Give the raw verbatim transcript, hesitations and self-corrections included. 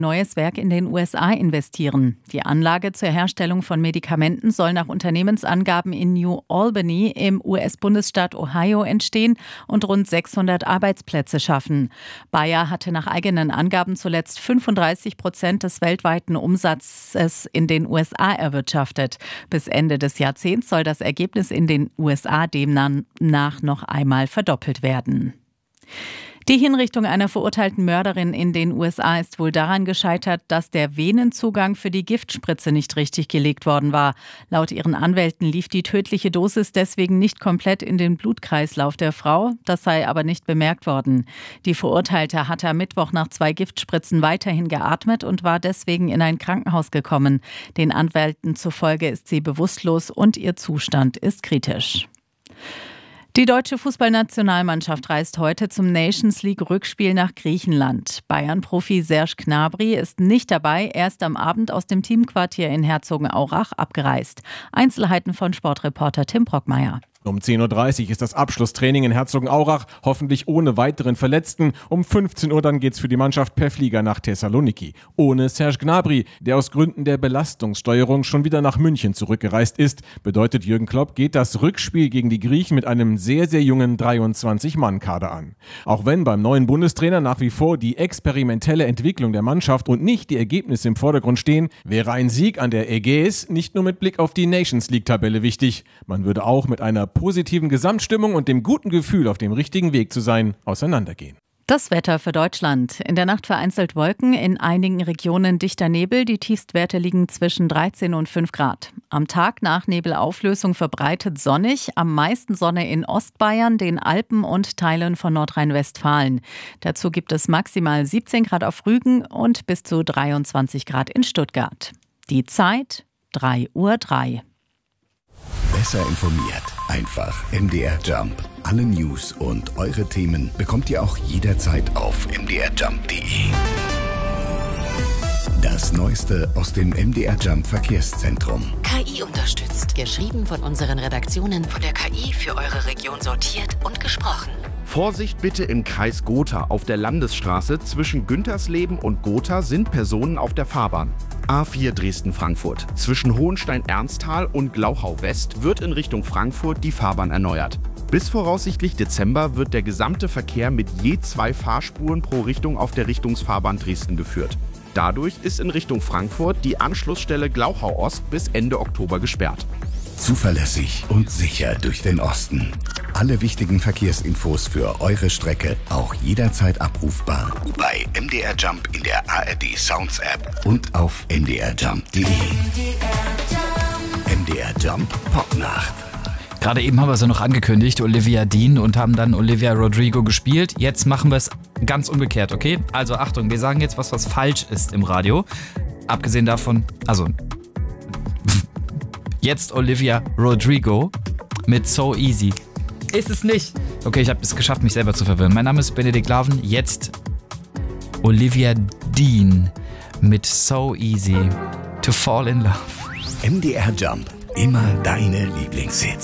neues Werk in den U S A investieren. Die Anlage zur Herstellung von Medikamenten soll nach Unternehmensangaben in New Albany im U S-Bundesstaat Ohio entstehen und rund sechshundert Arbeitsplätze schaffen. Bayer hatte nach eigenen Angaben zuletzt fünfunddreißig Prozent des weltweiten Umsatzes in den U S A erwirtschaftet. Bis Ende des Jahrzehnts soll das Ergebnis in den U S A demnach noch einmal verdoppelt werden. Die Hinrichtung einer verurteilten Mörderin in den U S A ist wohl daran gescheitert, dass der Venenzugang für die Giftspritze nicht richtig gelegt worden war. Laut ihren Anwälten lief die tödliche Dosis deswegen nicht komplett in den Blutkreislauf der Frau. Das sei aber nicht bemerkt worden. Die Verurteilte hatte am Mittwoch nach zwei Giftspritzen weiterhin geatmet und war deswegen in ein Krankenhaus gekommen. Den Anwälten zufolge ist sie bewusstlos und ihr Zustand ist kritisch. Die deutsche Fußballnationalmannschaft reist heute zum Nations-League-Rückspiel nach Griechenland. Bayern-Profi Serge Gnabry ist nicht dabei, er ist am Abend aus dem Teamquartier in Herzogenaurach abgereist. Einzelheiten von Sportreporter Tim Brockmeier. Um zehn Uhr dreißig ist das Abschlusstraining in Herzogenaurach, hoffentlich ohne weiteren Verletzten. Um fünfzehn Uhr dann geht's für die Mannschaft per Flieger nach Thessaloniki. Ohne Serge Gnabry, der aus Gründen der Belastungssteuerung schon wieder nach München zurückgereist ist, bedeutet Jürgen Klopp, geht das Rückspiel gegen die Griechen mit einem sehr, sehr jungen dreiundzwanzig-Mann-Kader an. Auch wenn beim neuen Bundestrainer nach wie vor die experimentelle Entwicklung der Mannschaft und nicht die Ergebnisse im Vordergrund stehen, wäre ein Sieg an der Ägäis nicht nur mit Blick auf die Nations-League-Tabelle wichtig. Man würde auch mit einer positiven Gesamtstimmung und dem guten Gefühl, auf dem richtigen Weg zu sein, auseinandergehen. Das Wetter für Deutschland. In der Nacht vereinzelt Wolken, in einigen Regionen dichter Nebel. Die Tiefstwerte liegen zwischen dreizehn und fünf Grad. Am Tag nach Nebelauflösung verbreitet sonnig. Am meisten Sonne in Ostbayern, den Alpen und Teilen von Nordrhein-Westfalen. Dazu gibt es maximal siebzehn Grad auf Rügen und bis zu dreiundzwanzig Grad in Stuttgart. Die Zeit drei Uhr drei. Besser informiert. Einfach M D R Jump. Alle News und eure Themen bekommt ihr auch jederzeit auf m d r jump punkt d e. Das Neueste aus dem M D R Jump Verkehrszentrum. K I unterstützt. Geschrieben von unseren Redaktionen von der K I für eure Region sortiert und gesprochen. Vorsicht bitte im Kreis Gotha. Auf der Landesstraße zwischen Güntersleben und Gotha sind Personen auf der Fahrbahn. A vier Dresden-Frankfurt. Zwischen Hohenstein-Ernsthal und Glauchau-West wird in Richtung Frankfurt die Fahrbahn erneuert. Bis voraussichtlich Dezember wird der gesamte Verkehr mit je zwei Fahrspuren pro Richtung auf der Richtungsfahrbahn Dresden geführt. Dadurch ist in Richtung Frankfurt die Anschlussstelle Glauchau-Ost bis Ende Oktober gesperrt. Zuverlässig und sicher durch den Osten. Alle wichtigen Verkehrsinfos für eure Strecke auch jederzeit abrufbar bei M D R Jump in der A R D Sounds App und auf m d r jump punkt d e. M D R Jump Popnacht. Gerade eben haben wir es ja noch angekündigt, Olivia Dean, und haben dann Olivia Rodrigo gespielt. Jetzt machen wir es ganz umgekehrt, okay? Also Achtung, wir sagen jetzt was, was falsch ist im Radio. Abgesehen davon, also jetzt Olivia Rodrigo mit So Easy. Ist es nicht. Okay, ich habe es geschafft, mich selber zu verwirren. Mein Name ist Benedikt Laven. Jetzt Olivia Dean mit So Easy to Fall in Love. M D R Jump. Immer deine Lieblingshits.